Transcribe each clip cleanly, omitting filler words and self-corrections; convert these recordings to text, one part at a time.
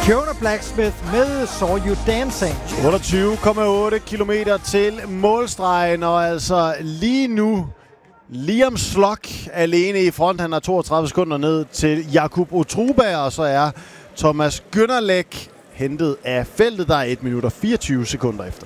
Fiona Blacksmith med Saw You Dancing. 28,8 kilometer til målstregen, og altså lige nu Liam Slock alene i front. Han har 32 sekunder ned til Jakub Otruba, og så er Thomas Gynnerlæk hentet af feltet, der er 1 minut og 24 sekunder efter.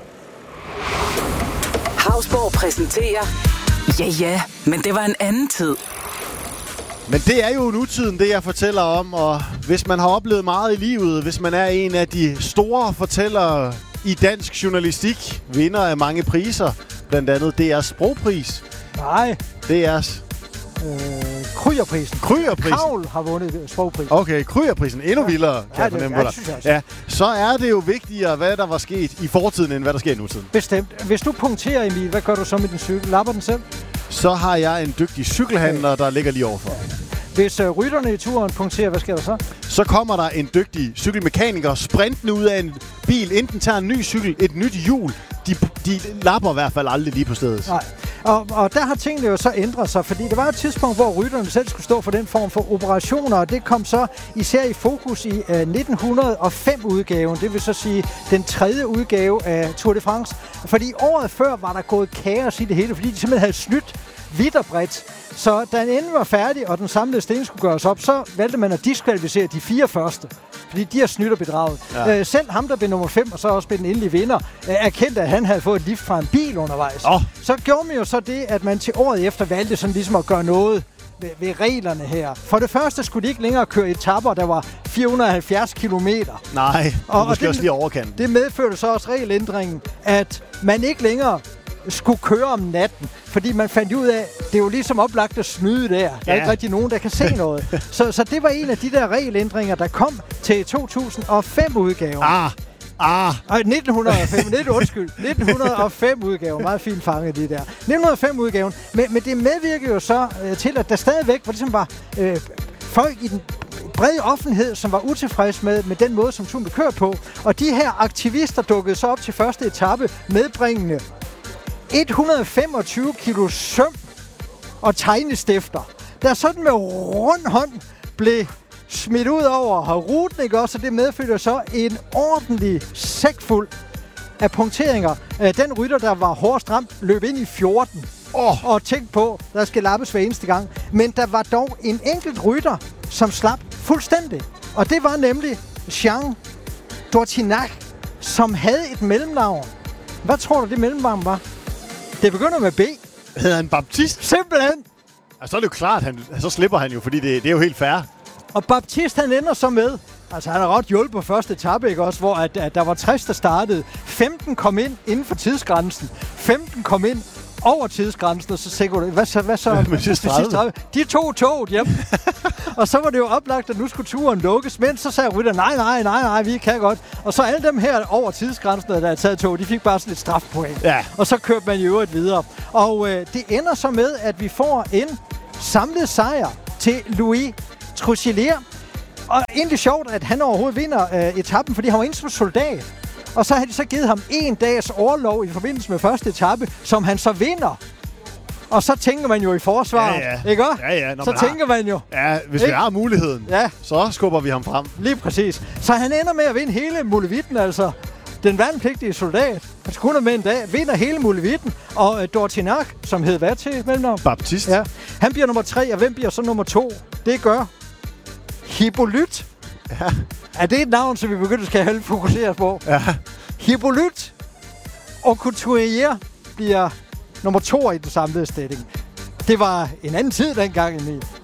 Hausborg præsenterer... Ja, men det var en anden tid. Men det er jo nutiden, det jeg fortæller om, og hvis man har oplevet meget i livet, hvis man er en af de store fortællere i dansk journalistik, vinder af mange priser, blandt andet DR's Sprogpris. Nej. DR's... Krøyerprisen. Krøyerprisen. Kravl har vundet sprogprisen. Okay, Krøyerprisen. Endnu vildere, kan jeg fornemme på dig. Ja, så er det jo vigtigere, hvad der var sket i fortiden, end hvad der sker i nutiden. Bestemt. Hvis du punkterer, Emil, hvad gør du så med din cykel? Lapper den selv? Så har jeg en dygtig cykelhandler, der ligger lige overfor. Hvis rytterne i turen punkterer, hvad sker der så? Så kommer der en dygtig cykelmekaniker sprintende ud af en bil. Enten tager en ny cykel, et nyt hjul. De lapper i hvert fald aldrig lige på stedet. Nej. Og der har tingene jo så ændret sig, fordi det var et tidspunkt, hvor rytterne selv skulle stå for den form for operationer, og det kom så især i fokus i 1905-udgaven, det vil så sige den 3. udgave af Tour de France. Fordi året før var der gået kaos i det hele, fordi de simpelthen havde snydt vidt og bredt. Så da den endelig var færdig, og den samlede stilling skulle gøres op, så valgte man at diskvalificere de 4 første. Fordi de har snydt og bedraget. Ja. Selv ham, der blev nummer 5, og så også blev den endelige vinder, erkendte, at han havde fået et lift fra en bil undervejs. Så gjorde man jo så det, at man til året efter valgte sådan ligesom at gøre noget ved reglerne her. For det første skulle de ikke længere køre etapper, der var 470 kilometer. Nej, og måske også lige overkanten. Det medførte så også regelændringen, at man ikke længere skulle køre om natten, fordi man fandt ud af, det er jo ligesom oplagt at snyde der. Der er ikke rigtig nogen, der kan se noget. Så det var en af de der regelændringer, der kom til 2005-udgaven. 1905-udgaven. Meget fint fanget, de der. 1905-udgaven. Men det medvirker jo så til, at der stadigvæk var folk i den brede offentlighed, som var utilfreds med den måde, som turen blev kørt på. Og de her aktivister dukkede så op til første etape medbringende 125 kilo søm og tegnestifter, der sådan med rund hånd blev smidt ud over ruten, ikke også? Og det medførte så en ordentlig sæk fuld af punkteringer. Den rytter, der var hårdest ramt, løb ind i 14. Og tænkte på, der skal lappes hver eneste gang. Men der var dog en enkelt rytter, som slap fuldstændig. Og det var nemlig Jean Dortinac, som havde et mellemnavn. Hvad tror du, det mellemnavn var? Det begynder med B. Hedder han Baptiste? Simpelthen. Altså, så er det jo klart, så slipper han jo, fordi det er jo helt fair. Og Baptiste, han ender så med, altså han har ret hjulpet på første etape, ikke også, hvor at der var 60, der startede. 15 kom ind inden for tidsgrænsen. 15 kom ind over tidsgrænsen, og så tænker du, hvad så? Med sidste 30. De tog toget hjem. Og så var det jo oplagt, at nu skulle turen lukkes, men så sagde rytter, nej, vi kan godt. Og så alle dem her over tidsgrænsen, der er taget tog, de fik bare sådan et strafpoint. Ja. Og så kørte man i øvrigt videre. Og det ender så med, at vi får en samlet sejr til Louis Truchillier. Og egentlig sjovt, at han overhovedet vinder etappen, fordi han var eneste soldat. Og så har de så givet ham 1 dags orlov i forbindelse med første etape, som han så vinder. Og så tænker man jo i forsvaret, ikke også? Ja. Så tænker man jo. Ja, hvis vi har muligheden, så skubber vi ham frem. Lige præcis. Så han ender med at vinde hele Mulevitten, altså den værnepligtige soldat. Han skulle med en dag, vinder hele Mulevitten. Og Dortinac, som hed hvad til mellemnavn? Baptiste. Ja. Han bliver nummer 3, og hvem bliver så nummer 2? Det gør Hippolyte. Ja. Er det et navn, som vi begynder at have fokusere på? Ja. Hippolyte og Couturier bliver nummer 2 i den samlede stilling. Det var en anden tid dengang, Emil.